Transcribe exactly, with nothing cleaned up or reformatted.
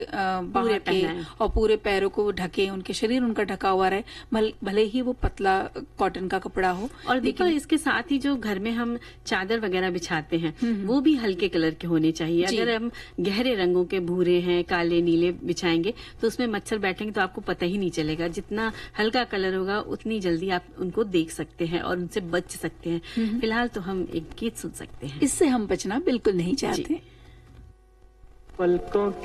पूरे के और पूरे पैरों को ढके, उनके शरीर उनका ढका हुआ रहे, भल, भले ही वो पतला कॉटन का कपड़ा हो। और देखो इसके साथ ही जो घर में हम चादर वगैरह बिछाते हैं वो भी हल्के कलर के होने चाहिए। अगर हम गहरे रंगों के भूरे हैं, काले नीले बिछाएंगे तो उसमें मच्छर बैठेंगे तो आपको पता ही नहीं चलेगा। जितना हल्का कलर होगा उतनी जल्दी आप उनको देख सकते हैं और उनसे बच सकते हैं। फिलहाल तो हम एक गीत सुन सकते हैं। इससे हम बचना बिल्कुल नहीं चाहते। पलकों